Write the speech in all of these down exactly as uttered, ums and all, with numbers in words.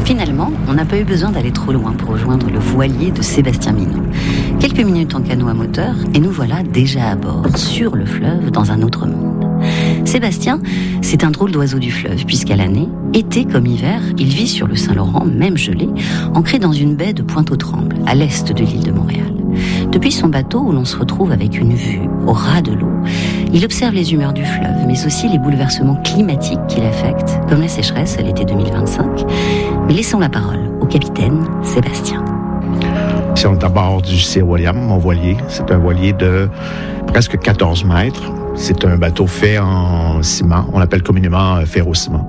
Finalement, on n'a pas eu besoin d'aller trop loin pour rejoindre le voilier de Sébastien Minot. Quelques minutes en canot à moteur et nous voilà déjà à bord, sur le fleuve, dans un autre monde. Sébastien, c'est un drôle d'oiseau du fleuve, puisqu'à l'année, été comme hiver, il vit sur le Saint-Laurent, même gelé, ancré dans une baie de Pointe-aux-Trembles, à l'est de l'île de Montréal. Depuis son bateau, où l'on se retrouve avec une vue au ras de l'eau, il observe les humeurs du fleuve, mais aussi les bouleversements climatiques qui l'affectent, comme la sécheresse à l'été deux mille vingt-cinq. Mais laissons la parole au capitaine Sébastien. Si on est à bord du Sir William, mon voilier, c'est un voilier de presque quatorze mètres. C'est un bateau fait en ciment, on l'appelle communément euh, ferro-ciment.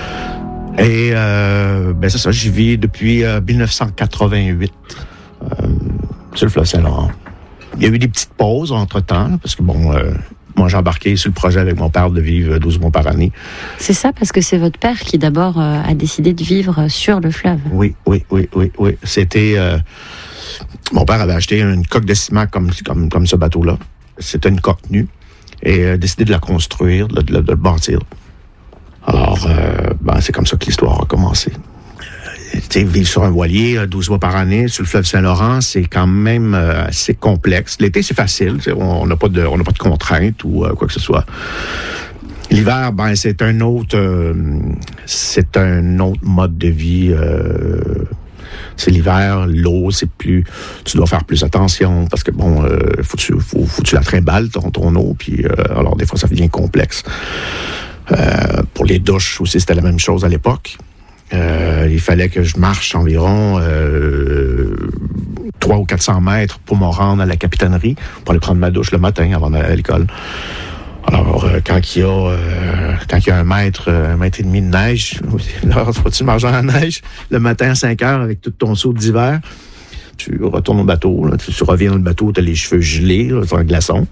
Et euh, ben c'est ça, j'y vis depuis euh, dix-neuf cent quatre-vingt-huit euh, sur le fleuve Saint-Laurent. Il y a eu des petites pauses entre-temps, parce que bon, euh, moi j'ai embarqué sur le projet avec mon père de vivre douze mois par année. C'est ça, parce que c'est votre père qui d'abord euh, a décidé de vivre sur le fleuve. Oui, oui, oui, oui, oui. C'était... Euh, mon père avait acheté une coque de ciment comme, comme, comme ce bateau-là. C'était une coque nue. Et a décidé de la construire, de, de, de le bâtir. Alors, euh, ben, c'est comme ça que l'histoire a commencé. Tu sais, vivre sur un voilier douze mois par année sur le fleuve Saint-Laurent, c'est quand même euh, assez complexe. L'été, c'est facile. On n'a pas de, on n'a pas de contraintes ou euh, quoi que ce soit. L'hiver, ben, c'est un autre, euh, c'est un autre mode de vie. Euh, c'est l'hiver, l'eau, c'est plus, tu dois faire plus attention parce que bon, euh, faut tu, faut, faut tu la trimballes ton, ton eau, puis euh, alors des fois ça devient complexe. Euh, pour les douches aussi, c'était la même chose à l'époque. Euh, il fallait que je marche environ euh, trois ou quatre cents mètres pour me rendre à la capitainerie pour aller prendre ma douche le matin avant d'aller à l'école. Alors, euh, quand il y a euh, quand il y a un mètre, un mètre et demi de neige, là, faut-tu marcher en neige le matin à cinq heures avec tout ton saut d'hiver? Tu retournes au bateau, là, tu, tu reviens dans le bateau, tu as les cheveux gelés, là, sur un glaçon.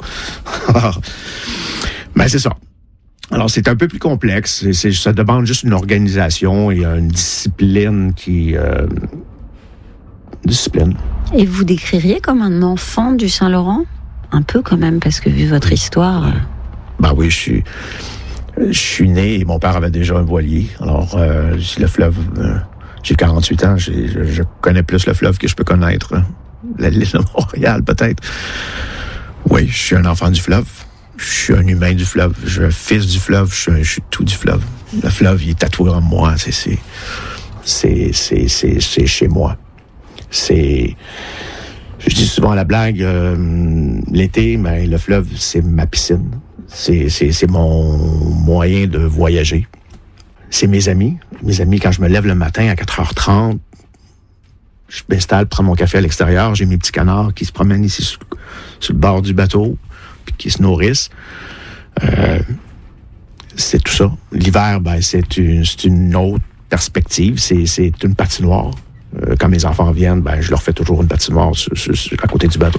Ben, c'est ça. Alors, c'est un peu plus complexe. C'est, c'est, ça demande juste une organisation et une discipline qui... Euh, discipline. Et vous décririez comme un enfant du Saint-Laurent? Un peu quand même, parce que vu votre histoire... Ouais. Ben oui, je suis, je suis né et mon père avait déjà un voilier. Alors, euh, le fleuve, euh, j'ai quarante-huit ans, j'ai, je, je connais plus le fleuve que je peux connaître. La l'île de Montréal, peut-être. Oui, je suis un enfant du fleuve. Je suis un humain du fleuve. Je suis un fils du fleuve. Je suis, un, je suis tout du fleuve. Le fleuve, il est tatoué en moi. C'est, c'est, c'est, c'est, c'est, c'est chez moi. C'est... Je dis souvent à la blague, euh, l'été, mais le fleuve, c'est ma piscine. C'est, c'est, c'est mon moyen de voyager. C'est mes amis. Mes amis, quand je me lève le matin à quatre heures trente, je m'installe, prends mon café à l'extérieur. J'ai mes petits canards qui se promènent ici sur, sur le bord du bateau, puis qui se nourrissent. Euh, c'est tout ça. L'hiver, ben, c'est une, c'est une autre perspective. C'est, c'est une patinoire. Quand mes enfants viennent, ben, je leur fais toujours une patinoire sur, sur, sur, à côté du bateau.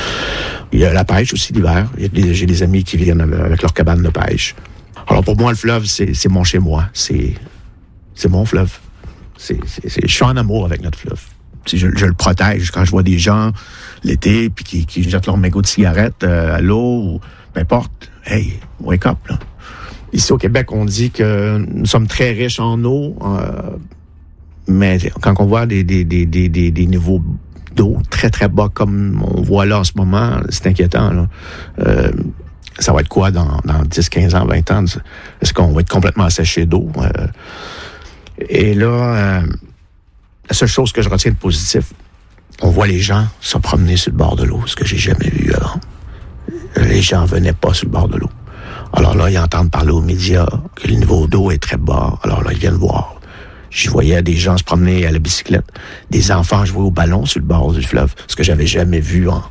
Il y a la pêche aussi l'hiver. J'ai des amis qui viennent avec leur cabane de pêche. Alors pour moi, le fleuve, c'est, c'est mon chez-moi. C'est, c'est mon fleuve. C'est, c'est, c'est, je suis en amour avec notre fleuve. Je, je le protège quand je vois des gens l'été puis qui, qui jettent leur mégot de cigarette euh, à l'eau ou peu importe. Hey, wake up, là. Ici au Québec, on dit que nous sommes très riches en eau. Euh, Mais quand on voit des, des, des, des, des, des niveaux d'eau très, très bas comme on voit là en ce moment, c'est inquiétant, là. Euh, ça va être quoi dans, dans dix, quinze ans, vingt ans? Est-ce qu'on va être complètement asséché d'eau? Euh, et là, euh, la seule chose que je retiens de positif, on voit les gens se promener sur le bord de l'eau, ce que j'ai jamais vu avant. Les gens venaient pas sur le bord de l'eau. Alors là, ils entendent parler aux médias que le niveau d'eau est très bas. Alors là, ils viennent voir. Je voyais des gens se promener à la bicyclette, des enfants jouer au ballon sur le bord du fleuve, ce que j'avais jamais vu en,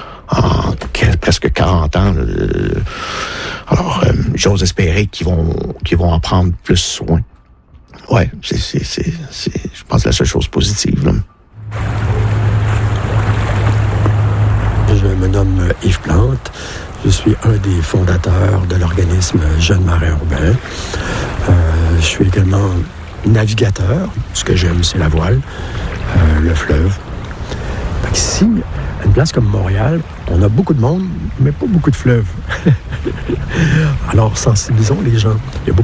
en presque quarante ans. Alors, euh, j'ose espérer qu'ils vont, qu'ils vont en prendre plus soin. Ouais, c'est, c'est, c'est, c'est je pense, la seule chose positive, là. Je me nomme Yves Plante. Je suis un des fondateurs de l'organisme Jeunes Marins Urbains. Euh, je suis également navigateur. Ce que j'aime, c'est la voile, euh, le fleuve. Fait qu'ici, à une place comme Montréal, on a beaucoup de monde, mais pas beaucoup de fleuves. Alors, sensibilisons les gens. Il y a beaucoup